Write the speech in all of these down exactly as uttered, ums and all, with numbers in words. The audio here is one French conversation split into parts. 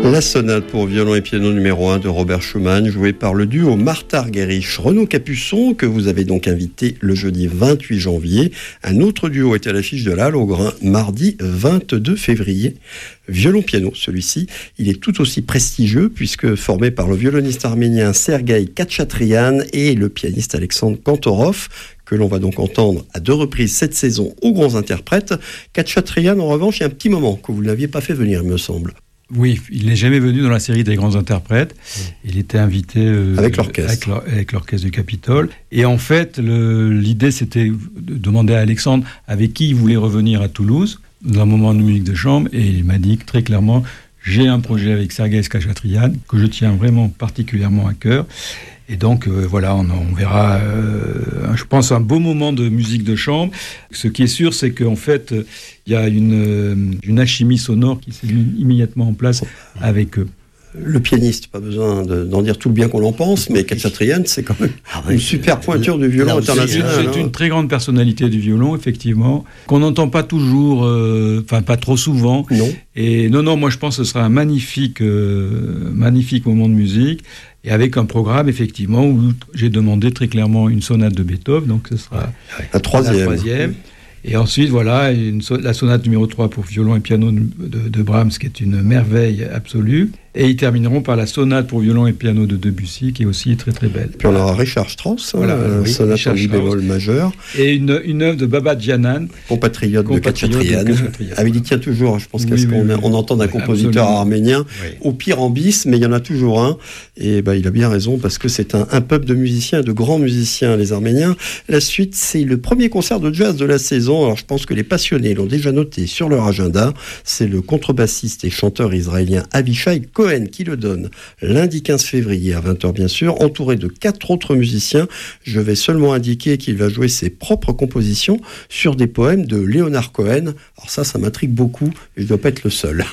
La sonate pour violon et piano numéro un de Robert Schumann, jouée par le duo Martha Argerich-Renaud Capuçon, que vous avez donc invité le jeudi vingt-huit janvier. Un autre duo est à l'affiche de la Halle au Grain, mardi vingt-deux février. Violon-piano, celui-ci, il est tout aussi prestigieux puisque formé par le violoniste arménien Sergueï Khatchatrian et le pianiste Alexandre Kantorov, que l'on va donc entendre à deux reprises cette saison aux grands interprètes. Khatchatrian, en revanche, il y a un petit moment que vous ne l'aviez pas fait venir, il me semble. Oui, il n'est jamais venu dans la série des grands interprètes. Il était invité euh, avec l'orchestre, avec, l'or- avec l'orchestre du Capitole. Et en fait, le, l'idée, c'était de demander à Alexandre avec qui il voulait revenir à Toulouse dans un moment de musique de chambre. Et il m'a dit très clairement, j'ai un projet avec Sergueï Khatchatrian que je tiens vraiment particulièrement à cœur. Et donc, euh, voilà, on, on verra, euh, je pense, un beau moment de musique de chambre. Ce qui est sûr, c'est qu'en fait, il euh, y a une, euh, une alchimie sonore qui s'est mise immédiatement en place avec eux. Le pianiste, pas besoin de, d'en dire tout le bien qu'on en pense, mais Khatchatrian, c'est quand même une super pointure du violon international. C'est, c'est une très grande personnalité du violon, effectivement, qu'on n'entend pas toujours, enfin euh, pas trop souvent. Non. Et non, non, moi je pense que ce sera un magnifique, euh, magnifique moment de musique. Et avec un programme, effectivement, où j'ai demandé très clairement une sonate de Beethoven, donc ce sera la troisième. La troisième. Et ensuite, voilà, une, la sonate numéro trois pour violon et piano de, de, de Brahms, qui est une merveille absolue. Et ils termineront par la sonate pour violon et piano de Debussy, qui est aussi très très belle. Puis on aura Richard Strauss, hein, voilà, euh, oui, sonate Richard en mi bémol majeur. Et une, une œuvre de Baba Djanan, compatriote, compatriote de Khatchatrian. Ah, il y tient toujours, je pense oui, qu'à ce oui, qu'on oui, on entend d'un oui, compositeur absolument. arménien, oui. Au pire en bis, mais il y en a toujours un. Et bah, il a bien raison, parce que c'est un, un peuple de musiciens, de grands musiciens, les Arméniens. La suite, c'est le premier concert de jazz de la saison. Alors je pense que les passionnés l'ont déjà noté sur leur agenda. C'est le contrebassiste et chanteur israélien Avishai Cohen qui le donne lundi quinze février à vingt heures bien sûr, entouré de quatre autres musiciens. Je vais seulement indiquer qu'il va jouer ses propres compositions sur des poèmes de Leonard Cohen. Alors ça, ça m'intrigue beaucoup, et je ne dois pas être le seul.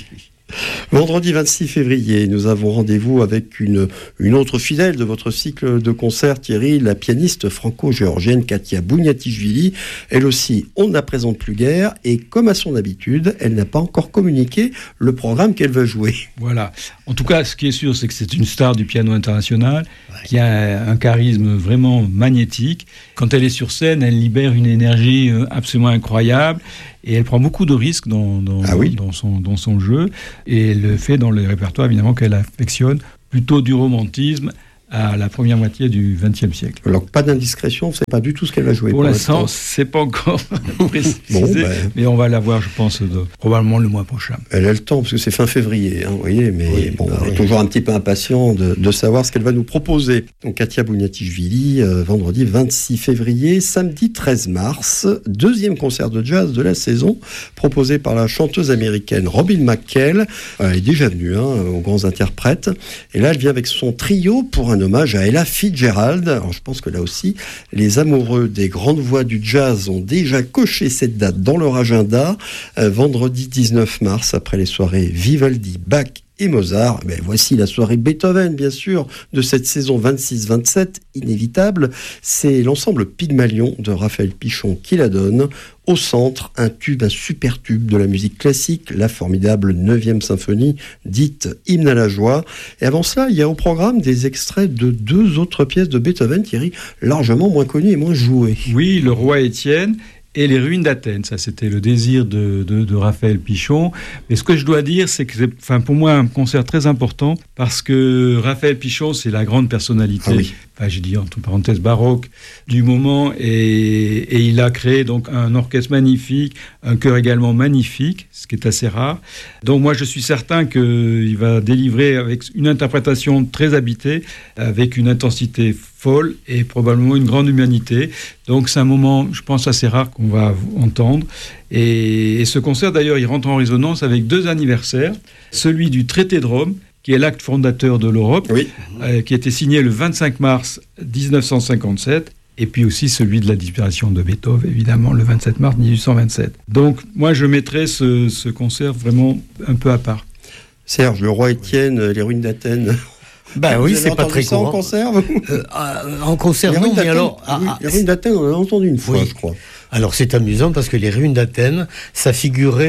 Vendredi vingt-six février, nous avons rendez-vous avec une, une autre fidèle de votre cycle de concerts, Thierry, la pianiste franco-géorgienne Katia Bouniatichvili. Elle aussi, on ne la présente plus guère, et comme à son habitude, elle n'a pas encore communiqué le programme qu'elle veut jouer. Voilà. En tout cas, ce qui est sûr, c'est que c'est une star du piano international, ouais. qui a un charisme vraiment magnétique. Quand elle est sur scène, elle libère une énergie absolument incroyable. Et elle prend beaucoup de risques dans, dans, ah oui. dans, son, dans son jeu. Et elle le fait dans le répertoire, évidemment, qu'elle affectionne, plutôt du romantisme à la première moitié du vingtième siècle. Alors, pas d'indiscrétion, on ne sait pas du tout ce qu'elle va jouer. Pour, pour l'instant, c'est pas encore précisé, bon, ben... mais on va la voir, je pense, de, probablement le mois prochain. Elle a le temps, parce que c'est fin février, hein, vous voyez, mais oui, bon, bah, on est oui. toujours un petit peu impatient de, de savoir ce qu'elle va nous proposer. Donc, Katia Bouniatichvili, euh, vendredi vingt-six février, samedi treize mars, deuxième concert de jazz de la saison, proposé par la chanteuse américaine Robin McKell. Elle est déjà venue hein, aux grands interprètes, et là, elle vient avec son trio pour un hommage à Ella Fitzgerald. Alors, je pense que là aussi, les amoureux des grandes voix du jazz ont déjà coché cette date dans leur agenda. Euh, vendredi dix-neuf mars, après les soirées Vivaldi, Bach et Mozart. Mais voici la soirée Beethoven, bien sûr, de cette saison vingt-six vingt-sept, inévitable. C'est l'ensemble Pygmalion de Raphaël Pichon qui la donne. Au centre, un tube, un super tube de la musique classique, la formidable neuvième symphonie, dite Hymne à la joie. Et avant cela, il y a au programme des extraits de deux autres pièces de Beethoven, Thierry, largement moins connues et moins jouées. Oui, Le Roi Étienne et Les Ruines d'Athènes. Ça, c'était le désir de, de, de Raphaël Pichon. Mais ce que je dois dire, c'est que c'est, enfin, pour moi, un concert très important, parce que Raphaël Pichon, c'est la grande personnalité, ah oui. enfin, j'ai dit entre parenthèses baroque, du moment, et, et il a créé donc un orchestre magnifique, un chœur également magnifique, ce qui est assez rare. Donc moi, je suis certain qu'il va délivrer avec une interprétation très habitée, avec une intensité folle et probablement une grande humanité. Donc c'est un moment, je pense, assez rare qu'on va entendre. Et, et ce concert, d'ailleurs, il rentre en résonance avec deux anniversaires. Celui du traité de Rome, qui est l'acte fondateur de l'Europe, oui. euh, qui a été signé le vingt-cinq mars dix-neuf cent cinquante-sept, et puis aussi celui de la disparition de Beethoven, évidemment, le vingt-sept mars dix-huit cent vingt-sept. Donc moi, je mettrais ce, ce concert vraiment un peu à part. Serge, Le Roi Étienne, Les Ruines d'Athènes... Ben oui, c'est pas très courant. En concert, euh, En concert, non, mais alors... Oui, ah, les Ruines d'Athènes, on en a entendu une fois, oui. je crois. Alors c'est amusant parce que les Ruines d'Athènes, ça figurait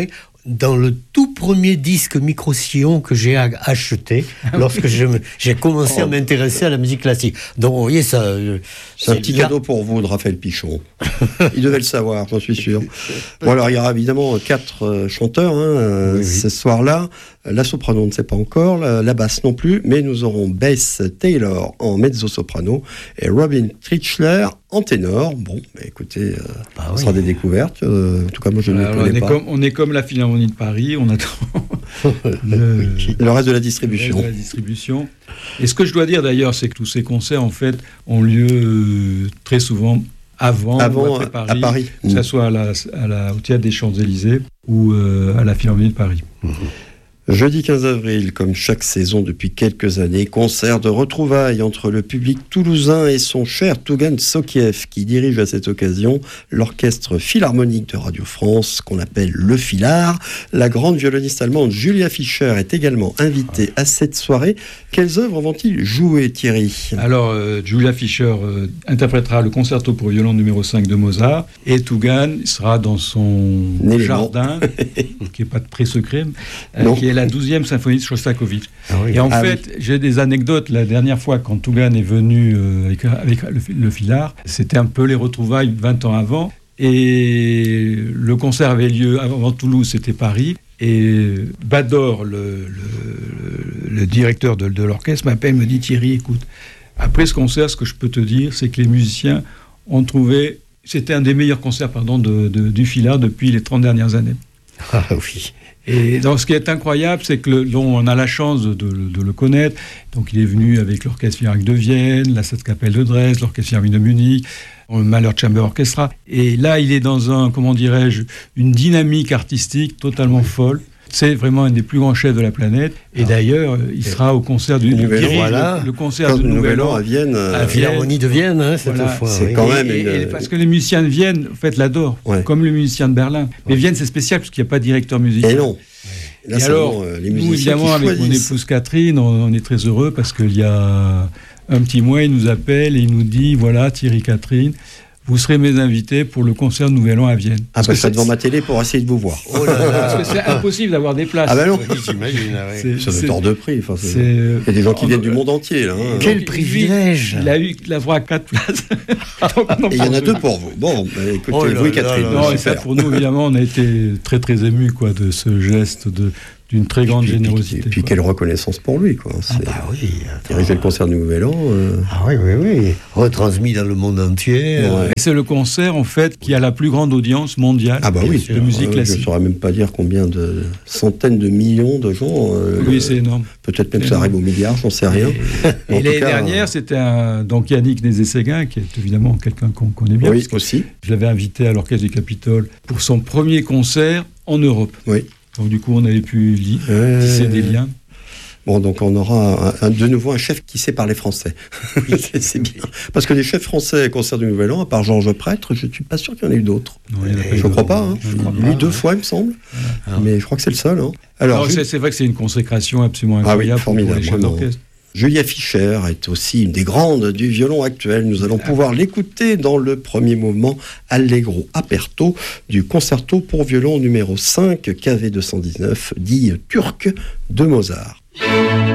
dans le tout premier disque micro-sillon que j'ai acheté lorsque je me, j'ai commencé oh. à m'intéresser à la musique classique. Donc, vous voyez, ça... Euh, c'est, c'est un petit là... cadeau pour vous de Raphaël Pichon. Il devait le savoir, j'en suis sûr. Bon, alors, il y aura évidemment quatre euh, chanteurs hein, oui, oui. ce soir-là. La soprano, on ne sait pas encore, la, la basse non plus, mais nous aurons Bess Taylor en mezzo-soprano et Robin Trichler en ténor. Bon, bah, écoutez, euh, bah, ce oui. sera des découvertes. Euh, en tout cas, moi, je ne les connais on est pas. Comme, on est comme la Philharmonie de Paris, on attend le, le reste de la distribution. Le reste de la distribution. Et ce que je dois dire d'ailleurs, c'est que tous ces concerts, en fait, ont lieu euh, très souvent avant, avant ou après Paris, à Paris, que ce soit à la, à la, au Théâtre des Champs-Élysées ou euh, à la Philharmonie de Paris. Mmh. Jeudi quinze avril, comme chaque saison depuis quelques années, concert de retrouvailles entre le public toulousain et son cher Tougan Sokiev, qui dirige à cette occasion l'orchestre philharmonique de Radio France, qu'on appelle le Philhar. La grande violoniste allemande Julia Fischer est également invitée à cette soirée. Quelles œuvres vont-ils jouer, Thierry ? Alors, euh, Julia Fischer euh, interprétera le concerto pour violon numéro cinq de Mozart, et Tougan sera dans son Nélément. jardin, qui n'est pas très secret, euh, qui est la douzième symphonie de Shostakovich. Ah oui. Et en ah fait, oui. j'ai des anecdotes. La dernière fois, quand Tougan est venu euh, avec, avec le, le Philhar, c'était un peu les retrouvailles vingt ans avant. Et le concert avait lieu avant Toulouse, c'était Paris. Et Bador, le, le, le directeur de, de l'orchestre, m'appelle, me dit « Thierry, écoute, après ce concert, ce que je peux te dire, c'est que les musiciens ont trouvé... C'était un des meilleurs concerts pardon, de, de, du Philhar depuis les trente dernières années. » Ah oui. Et donc, ce qui est incroyable, c'est que le, dont on a la chance de, de, de le connaître. Donc, il est venu avec l'Orchestre Philharmonique de Vienne, la Staatskapelle de Dresde, l'Orchestre Philharmonique de Munich, le Mahler Chamber Orchestra. Et là, il est dans un, comment dirais-je, une dynamique artistique totalement folle. C'est vraiment un des plus grands chefs de la planète. Et ah. d'ailleurs, il sera au concert du Nouvel An. Voilà. Le, le concert du Nouvel An à Vienne. À la Philharmonie de Vienne, hein, cette voilà. fois. C'est oui. quand même et, une... et, parce que les musiciens de Vienne, en fait, l'adorent. Ouais. Comme les musiciens de Berlin. Mais ouais. Vienne, c'est spécial, parce qu'il n'y a pas de directeur musical. Et non. Là, et alors, bon, euh, les nous, évidemment, avec mon épouse Catherine, on, on est très heureux parce qu'il y a un petit mois, il nous appelle et il nous dit, voilà, Thierry, Catherine, vous serez mes invités pour le concert de Nouvel An à Vienne. Ah, parce que devant ma télé pour essayer de vous voir. Oh là là. Parce que c'est impossible d'avoir des places. Ah ben non, oui, j'imagine. Ouais. C'est, c'est hors de prix. Enfin, c'est... C'est... Il y a des gens qui viennent du monde entier. Là, hein. Quel privilège. Il a eu la voix à quatre places. Et il y en a deux pour vous. Bon, bah, écoutez, oh vous et Catherine. Non, et ça, pour nous, évidemment, on a été très très émus quoi, de ce geste de... d'une très grande et puis, générosité. Et puis, puis quelle reconnaissance pour lui, quoi. Ah bah oui. Diriger le concert du Nouvel An. Euh... Ah oui, oui, oui. Retransmis dans le monde entier. Ouais. Et c'est le concert, en fait, qui a la plus grande audience mondiale ah bah oui, de musique euh, classique. Je ne saurais même pas dire combien de centaines de millions de gens. Euh, oui, le... c'est énorme. Peut-être même c'est ça énorme. arrive au milliard, j'en sais rien. Et, et l'année cas, dernière, euh... c'était un, donc Yannick Nézet-Séguin, qui est évidemment quelqu'un qu'on connaît bien. Oui, aussi. Je l'avais invité à l'Orchestre du Capitole pour son premier concert en Europe. Oui. Donc du coup, on avait pu li- euh... tisser des liens. Bon, donc on aura un, un, de nouveau un chef qui sait parler français. c'est, c'est bien. Parce que les chefs français concert du Nouvel An, à part Georges Prêtre, je ne suis pas sûr qu'il y en ait eu d'autres. Non, il y en a pas je ne crois pas. Hein. Je crois lui, pas, deux ouais. fois, il me semble. Voilà. Mais je crois que c'est le seul. Hein. Alors, Alors je... c'est, c'est vrai que c'est une consécration absolument incroyable ah oui, formidable, pour les chefs d'orchestre. Julia Fischer est aussi une des grandes du violon actuel. Nous allons pouvoir l'écouter dans le premier mouvement Allegro aperto du concerto pour violon numéro cinq K V deux cent dix-neuf, dit turc de Mozart.